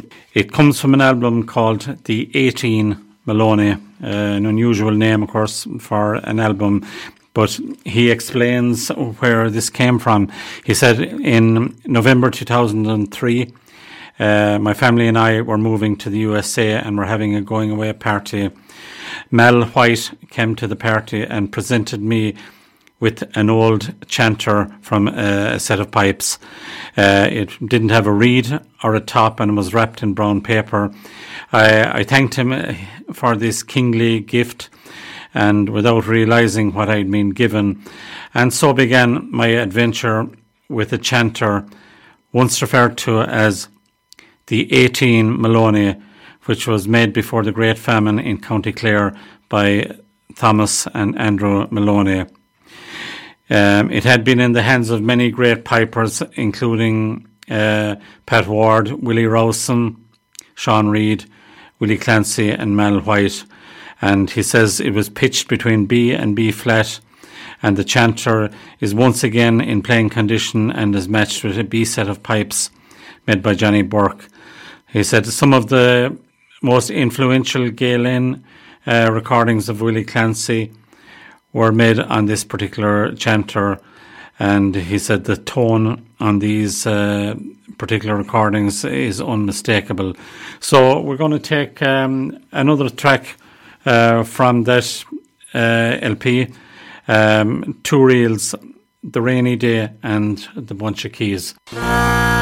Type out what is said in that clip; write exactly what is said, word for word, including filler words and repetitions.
It comes from an album called The eighteen Maloney, uh, an unusual name, of course, for an album. But he explains where this came from. He said in November two thousand three, uh, my family and I were moving to the U S A and were having a going away party. Mel White came to the party and presented me with an old chanter from uh, a set of pipes. Uh, it didn't have a reed or a top and was wrapped in brown paper. I, I thanked him for this kingly gift, and without realising what I'd been given. And so began my adventure with a chanter once referred to as the eighteen Maloney, which was made before the Great Famine in County Clare by Thomas and Andrew Maloney. Um, it had been in the hands of many great pipers, including uh, Pat Ward, Willie Rowson, Sean Reid, Willie Clancy and Mel White. And he says it was pitched between B and B flat, and the chanter is once again in playing condition and is matched with a B set of pipes made by Johnny Burke. He said some of the most influential Gael Lynn uh, recordings of Willie Clancy were made on this particular chanter, and he said the tone on these uh, particular recordings is unmistakable. So we're going to take um, another track uh, from that uh, L P, um, two reels, The Rainy Day and The Bunch of Keys.